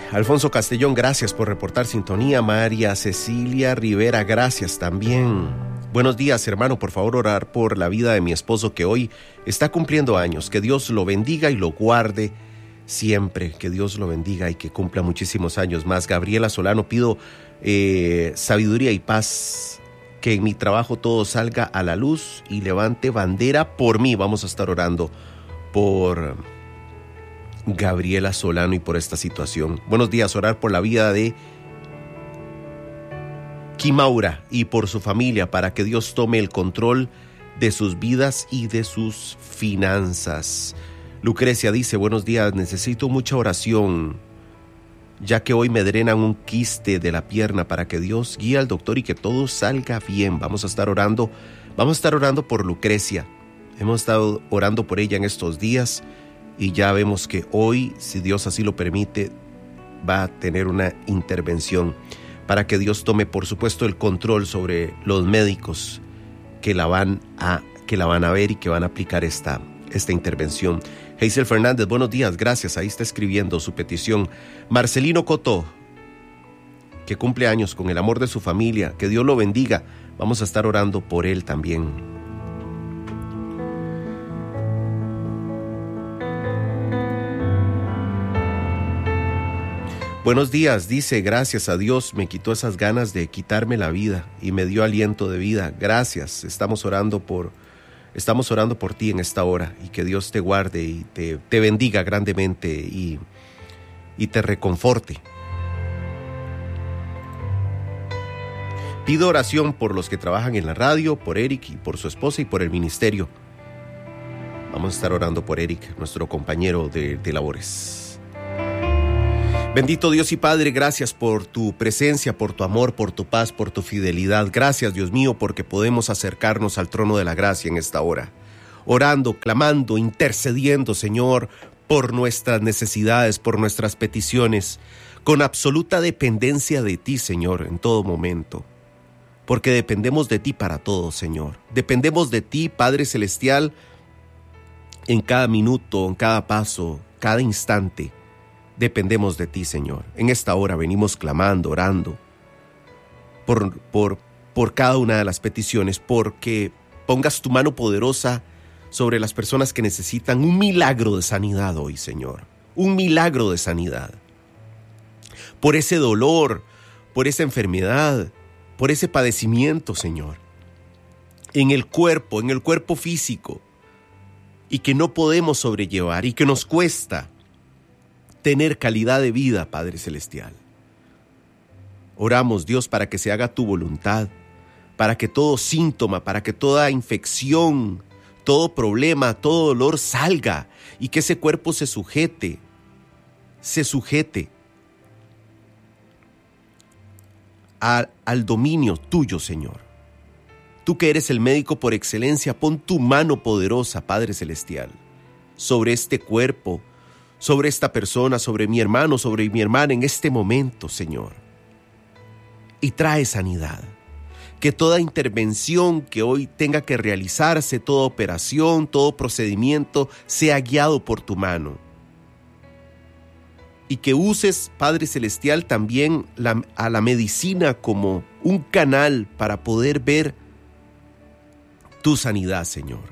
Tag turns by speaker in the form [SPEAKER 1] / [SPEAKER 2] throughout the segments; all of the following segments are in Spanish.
[SPEAKER 1] Alfonso Castellón, gracias por reportar sintonía. María Cecilia Rivera, gracias también. Buenos días, hermano, por favor orar por la vida de mi esposo que hoy está cumpliendo años. Que Dios lo bendiga y lo guarde siempre. Que Dios lo bendiga y que cumpla muchísimos años más. Gabriela Solano, pido sabiduría y paz. Que en mi trabajo todo salga a la luz y levante bandera por mí. Vamos a estar orando por Gabriela Solano y por esta situación. Buenos días, orar por la vida de Kimaura y por su familia para que Dios tome el control de sus vidas y de sus finanzas. Lucrecia dice, buenos días, necesito mucha oración, ya que hoy me drenan un quiste de la pierna para que Dios guíe al doctor y que todo salga bien. Vamos a estar orando por Lucrecia. Hemos estado orando por ella en estos días y ya vemos que hoy, si Dios así lo permite, va a tener una intervención para que Dios tome, por supuesto, el control sobre los médicos que la van a ver y que van a aplicar esta intervención. Hazel Fernández, buenos días, gracias. Ahí está escribiendo su petición. Marcelino Cotó, que cumple años con el amor de su familia, que Dios lo bendiga. Vamos a estar orando por él también. Buenos días, dice, gracias a Dios me quitó esas ganas de quitarme la vida y me dio aliento de vida. Gracias, estamos orando por ti en esta hora y que Dios te guarde y te bendiga grandemente y te reconforte. Pido oración por los que trabajan en la radio, por Eric y por su esposa y por el ministerio. Vamos a estar orando por Eric, nuestro compañero de labores. Bendito Dios y Padre, gracias por tu presencia, por tu amor, por tu paz, por tu fidelidad. Gracias, Dios mío, porque podemos acercarnos al trono de la gracia en esta hora. Orando, clamando, intercediendo, Señor, por nuestras necesidades, por nuestras peticiones, con absoluta dependencia de ti, Señor, en todo momento. Porque dependemos de ti para todo, Señor. Dependemos de ti, Padre Celestial, en cada minuto, en cada paso, cada instante. Dependemos de ti, Señor. En esta hora venimos clamando, orando por cada una de las peticiones, porque pongas tu mano poderosa sobre las personas que necesitan un milagro de sanidad hoy, Señor. Un milagro de sanidad. Por ese dolor, por esa enfermedad, por ese padecimiento, Señor. En el cuerpo físico, y que no podemos sobrellevar y que nos cuesta tener calidad de vida, Padre Celestial. Oramos, Dios, para que se haga tu voluntad, para que todo síntoma, para que toda infección, todo problema, todo dolor salga y que ese cuerpo se sujete al dominio tuyo, Señor. Tú que eres el médico por excelencia, pon tu mano poderosa, Padre Celestial, sobre este cuerpo, sobre esta persona, sobre mi hermano, sobre mi hermana en este momento, Señor. Y trae sanidad. Que toda intervención que hoy tenga que realizarse, toda operación, todo procedimiento, sea guiado por tu mano. Y que uses, Padre Celestial, también a la medicina como un canal para poder ver tu sanidad, Señor.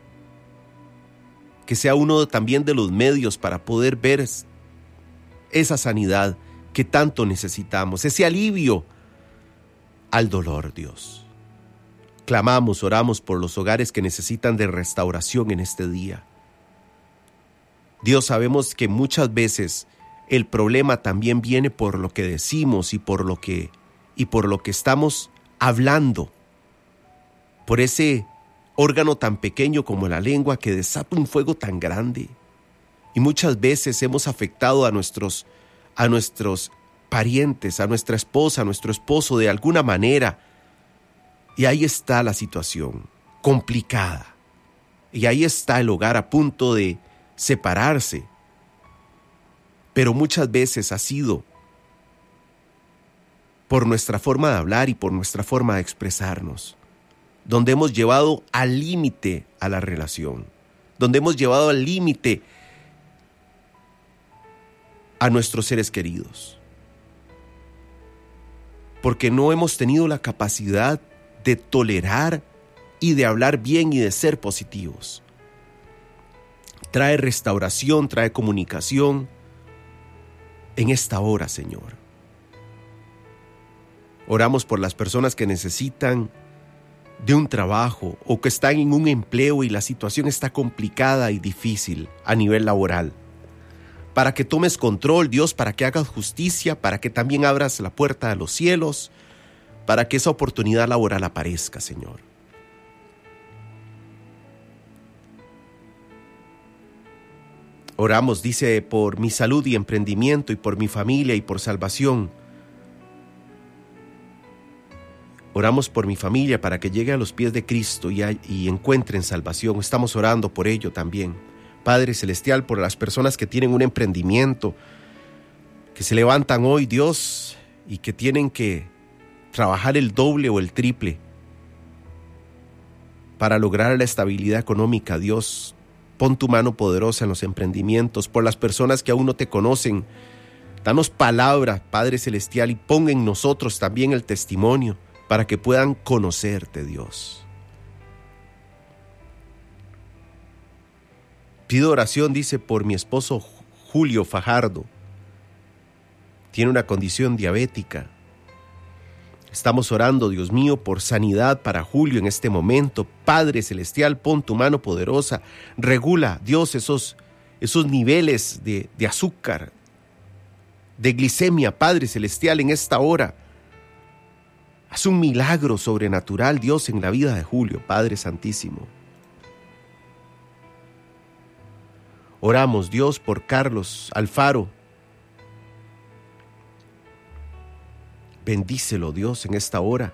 [SPEAKER 1] Que sea uno también de los medios para poder ver esa sanidad que tanto necesitamos, ese alivio al dolor, Dios. Clamamos, oramos por los hogares que necesitan de restauración en este día. Dios, sabemos que muchas veces el problema también viene por lo que decimos y por lo que estamos hablando, por ese órgano tan pequeño como la lengua que desata un fuego tan grande. Y muchas veces hemos afectado a nuestros parientes, a nuestra esposa, a nuestro esposo de alguna manera. Y ahí está la situación complicada. Y ahí está el hogar a punto de separarse. Pero muchas veces ha sido por nuestra forma de hablar y por nuestra forma de expresarnos, donde hemos llevado al límite a la relación, donde hemos llevado al límite a nuestros seres queridos, porque no hemos tenido la capacidad de tolerar y de hablar bien y de ser positivos. Trae restauración, trae comunicación en esta hora, Señor. Oramos por las personas que necesitan de un trabajo o que están en un empleo y la situación está complicada y difícil a nivel laboral. Para que tomes control, Dios, para que hagas justicia, para que también abras la puerta a los cielos, para que esa oportunidad laboral aparezca, Señor. Oramos, dice, por mi salud y emprendimiento y por mi familia y por salvación. Oramos por mi familia para que llegue a los pies de Cristo y encuentren salvación. Estamos orando por ello también. Padre Celestial, por las personas que tienen un emprendimiento, que se levantan hoy, Dios, y que tienen que trabajar el doble o el triple para lograr la estabilidad económica. Dios, pon tu mano poderosa en los emprendimientos. Por las personas que aún no te conocen, danos palabra, Padre Celestial, y pon en nosotros también el testimonio para que puedan conocerte, Dios. Pido oración, dice, por mi esposo Julio Fajardo. Tiene una condición diabética. Estamos orando, Dios mío, por sanidad para Julio en este momento. Padre Celestial, pon tu mano poderosa. Regula, Dios, esos niveles de azúcar, de glicemia, Padre Celestial, en esta hora. Haz un milagro sobrenatural, Dios, en la vida de Julio, Padre Santísimo. Oramos, Dios, por Carlos Alfaro. Bendícelo, Dios, en esta hora.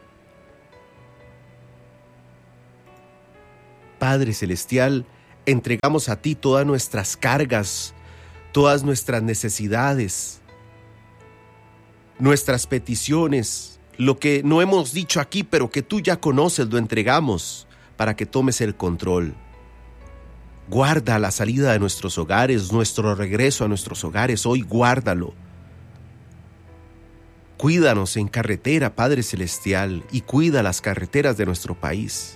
[SPEAKER 1] Padre Celestial, entregamos a ti todas nuestras cargas, todas nuestras necesidades, nuestras peticiones, lo que no hemos dicho aquí, pero que tú ya conoces, lo entregamos para que tomes el control. Guarda la salida de nuestros hogares, nuestro regreso a nuestros hogares, hoy guárdalo. Cuídanos en carretera, Padre Celestial, y cuida las carreteras de nuestro país.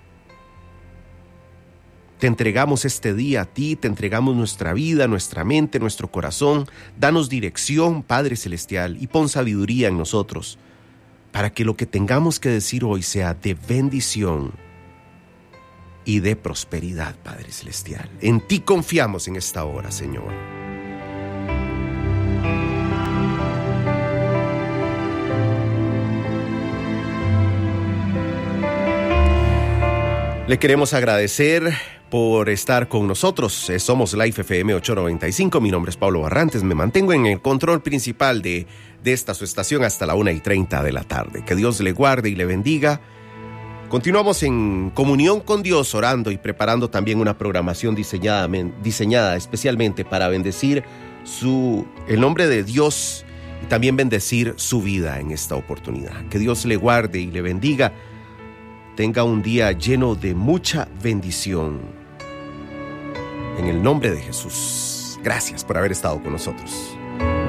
[SPEAKER 1] Te entregamos este día a ti, te entregamos nuestra vida, nuestra mente, nuestro corazón. Danos dirección, Padre Celestial, y pon sabiduría en nosotros, para que lo que tengamos que decir hoy sea de bendición y de prosperidad, Padre Celestial. En ti confiamos en esta hora, Señor. Le queremos agradecer por estar con nosotros. Somos Life FM 895. Mi nombre es Pablo Barrantes. Me mantengo en el control principal de esta su estación hasta la 1:30 de la tarde. Que Dios le guarde y le bendiga. Continuamos en comunión con Dios, orando y preparando también una programación diseñada especialmente para bendecir el nombre de Dios y también bendecir su vida en esta oportunidad. Que Dios le guarde y le bendiga. Tenga un día lleno de mucha bendición. En el nombre de Jesús. Gracias por haber estado con nosotros.